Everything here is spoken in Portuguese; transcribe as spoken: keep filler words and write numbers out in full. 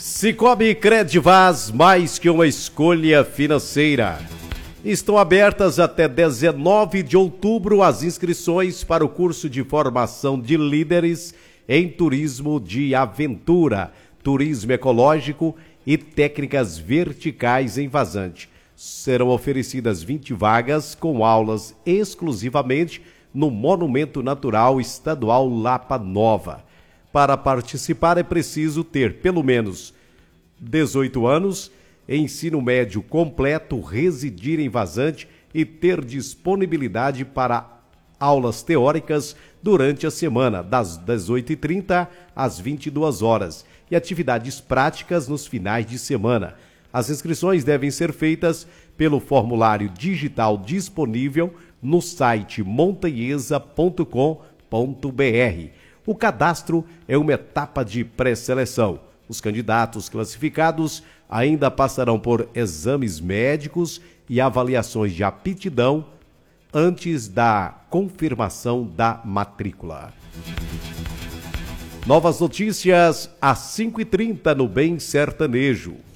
Cicobi Credivaz, mais que uma escolha financeira. Estão abertas até dezenove de outubro as inscrições para o curso de formação de líderes em turismo de aventura, turismo ecológico e técnicas verticais em vazante. Serão oferecidas vinte vagas com aulas exclusivamente no Monumento Natural Estadual Lapa Nova. Para participar é preciso ter pelo menos dezoito anos, ensino médio completo, residir em Vazante e ter disponibilidade para aulas teóricas durante a semana, das dezoito e trinta às vinte e duas horas, e atividades práticas nos finais de semana. As inscrições devem ser feitas pelo formulário digital disponível no site montanhesa ponto com ponto br. O cadastro é uma etapa de pré-seleção. Os candidatos classificados ainda passarão por exames médicos e avaliações de aptidão antes da confirmação da matrícula. Novas notícias às cinco e trinta no Bem Sertanejo.